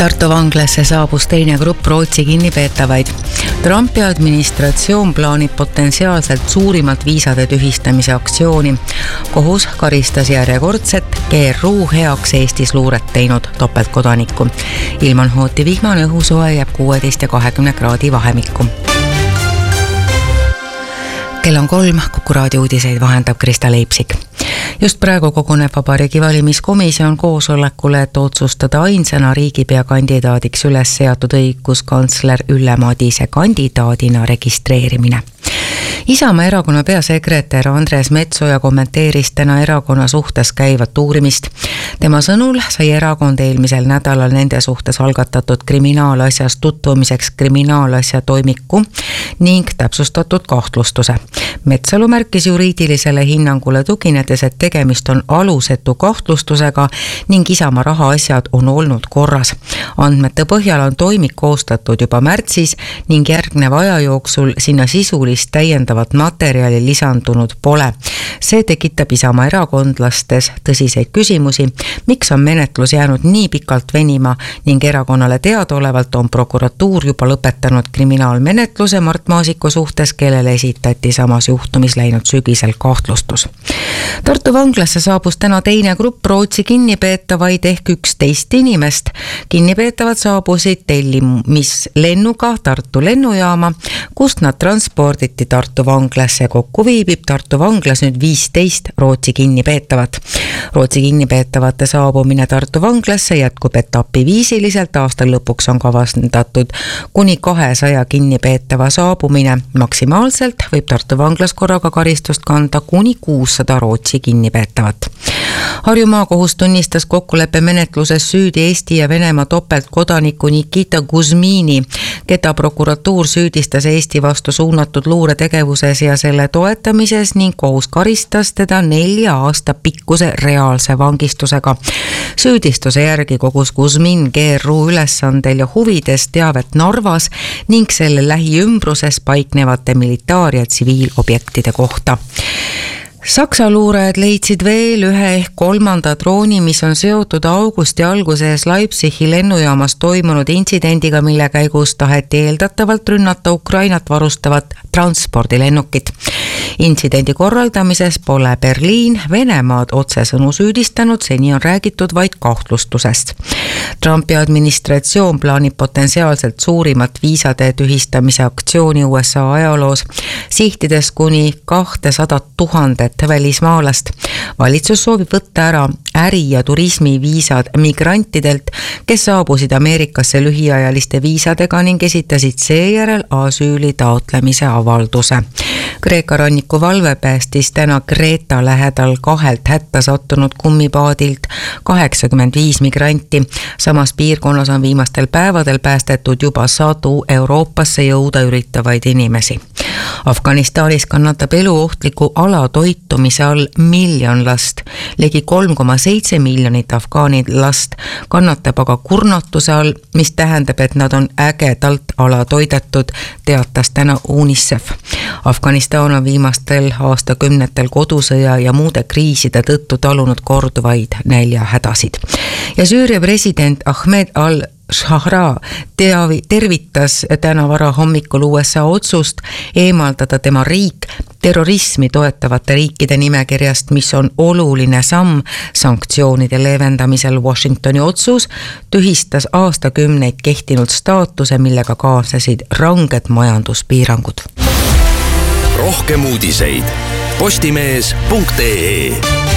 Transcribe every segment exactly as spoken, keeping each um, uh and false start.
Tartu vanglasse saabus teine grupp Rootsi kinnipeetavaid. Trumpi administratsioon plaanib potentsiaalselt suurimat viisade tühistamise aktsiooni. Kohus karistas järjekordset G R U heaks Eestis luuret teinud topeltkodanikku. Ilman hooti vihmane õhusoe jääb kuueteist ja kahekümne kraadi vahemikku. Kell on kolm, Kuku raadio uudiseid vahendab Krista Leipsik. Just praegu koguneb Vabariigi valimiskomisjon koosolekule, et otsustada ainsana riigipea kandidaadiks üles seatud õiguskantsler Ülle Madise kandidaadina registreerimine. Isamaa erakonna peasekretär Andres Metsoja kommenteeris täna erakonna suhtes käivat uurimist. Tema sõnul sai erakond eelmisel nädalal nende suhtes algatatud kriminaalasjas tutvumiseks kriminaalasja toimiku ning täpsustatud kahtlustuse. Metsalu märkis juriidilisele hinnangule tuginedes, et tegemist on alusetu kahtlustusega ning Isamaa rahaasjad on olnud korras. Andmete põhjal on toimik koostatud juba märtsis ning järgneva aja jooksul sinna sisulist täiendavat materjali lisandunud pole. See tekitab Isamaa erakondlastes tõsiseid küsimusi, miks on menetlus jäänud nii pikalt venima ning erakonnale teadaolevalt on prokuratuur juba lõpetanud kriminaalmenetluse Mart Maasiku suhtes, kellele esitati samas juhtumis läinud sügisel kahtlustus. Tartu vanglasse saabus täna teine grupp Rootsi kinnipeetavaid ehk üksteist inimest. Kinnipeetavad saabusid tellimislennuga Tartu lennujaama, kust nad transporditi Tartu vanglasse. Kokku viibib Tartu vanglas nüüd viisteist Rootsi kinnipeetavat. Rootsi kinnipeetavate saabumine Tartu vanglasse jätkub etapiviisiliselt. Aastal lõpuks on kavandatud kuni kahesaja kinnipeetava saabumine. Maksimaalselt võib Tartu vanglas korraga karistust kanda kuni kuussada Rootsi kinnipeetavat. Harju maakohus tunnistas kokkuleppe menetluses süüdi Eesti ja Venemaa topeltkodaniku Nikita Kuzmini, keda prokuratuur süüdistas Eesti vastu suunatud luuretegevuses ja selle toetamises ning kohus karistas teda nelja aasta pikkuse reaalse vangistusega. Süüdistuse järgi kogus Kuzmin G R U ülesandel ja huvides teavet Narvas ning selle lähiümbruses paiknevate militaar- ja tsiviilobjektide kohta. Saksa luurajad leidsid veel ühe ehk kolmanda drooni, mis on seotud augusti alguses Leipzigi lennujaamas toimunud intsidendiga, mille käigus taheti eeldatavalt rünnata Ukrainat varustavat transpordilennukit. Intsidendi korraldamises pole Berliin Venemaad otsesõnu süüdistanud, seni on räägitud vaid kahtlustusest. Trumpi administratsioon plaanib potentsiaalselt suurimat viisade tühistamise aktsiooni U S A ajaloos, sihtides kuni kahtesada tuhandet välismaalast. Valitsus soovib võtta ära äri- ja turismiviisad migrantidelt, kes saabusid Ameerikasse lühiajaliste viisadega ning esitasid seejärel asüüli taotlemise avalduse. Kreeka ranniku valve päästis täna Kreeta lähedal kahelt hätta sattunud kummipaadilt kaheksakümmend viis migranti. Samas piirkonnas on viimastel päevadel päästetud juba sadu Euroopasse jõuda üritavaid inimesi. Afganistanis kannatab eluohtliku alatoitumise all miljon last. Ligi kolm koma seitse miljonit afgaanid last kannatab aga kurnatuse all, mis tähendab, et nad on ägedalt alatoidetud, teatas täna UNICEF. Afganistan on viimastel aastakümnetel kodusõja ja muude kriiside tõttu talunud korduvaid näljahädasid. Ja Süüria president Ahmed al Shahra teavi, tervitas täna vara hommikul U S A otsust eemaldada tema riik terrorismi toetavate riikide nimekirjast, mis on oluline samm sanktsioonide leevendamisel. Washingtoni otsus tühistas aastakümneid kehtinud staatuse, millega kaasnesid ranged majanduspiirangud. Rohkem uudiseid postimees punkt ee.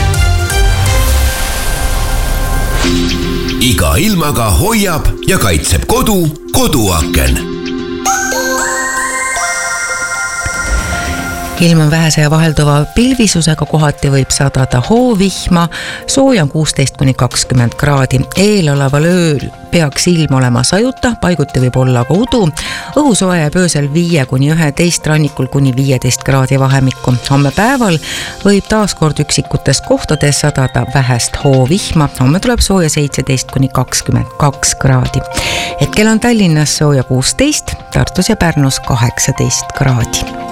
Iga ilmaga hoiab ja kaitseb kodu koduaken. Ilm on vähese ja vahelduva pilvisusega, kohati võib sadada hoovihma, sooja on kuusteist kuni kakskümmend kraadi. Eelaval ööl peaks ilm olema sajuta, paiguti võib olla ka udu. Õhusoe jääb öösel viie kuni üheteist, rannikul kuni viieteist kraadi vahemikku. Homme päeval võib taaskord üksikutes kohtades sadada vähest hoovihma. Homme tuleb sooja seitseteist kuni kakskümmend kaks kraadi. Hetkel on Tallinnas sooja kuusteist, Tartus ja Pärnus kaheksateist kraadi.